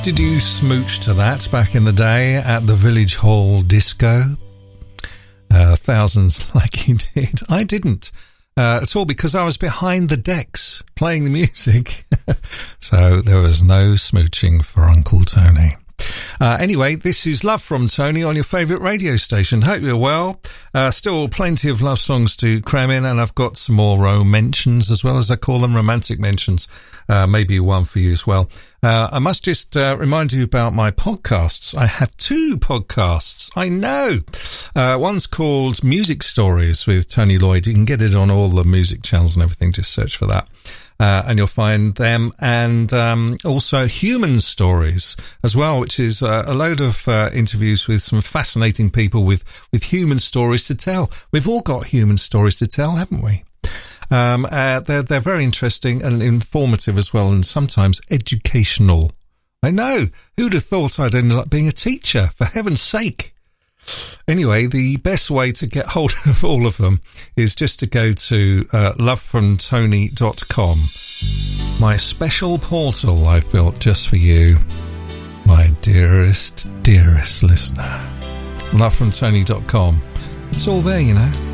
Did you smooch to that back in the day at the Village Hall Disco? Thousands like you did. I didn't. It's all because I was behind the decks playing the music. So there was no smooching for Uncle Tony. Anyway, this is Love from Tony on your favourite radio station. Hope you're well. Still plenty of love songs to cram in, and I've got some more mentions as well, as I call them, romantic mentions. Maybe one for you as well. I must just remind you about my podcasts. I have 2 podcasts. I know. One's called Music Stories with Tony Lloyd. You can get it on all the music channels and everything. Just search for that. And you'll find them, and also Human Stories as well, which is a load of interviews with some fascinating people with human stories to tell. We've all got human stories to tell, haven't we? They're very interesting and informative as well, and sometimes educational. I know. Who'd have thought I'd ended up being a teacher, for heaven's sake? Anyway, the best way to get hold of all of them is just to go to lovefromtony.com, my special portal I've built just for you, my dearest listener. Lovefromtony.com. It's all there, you know.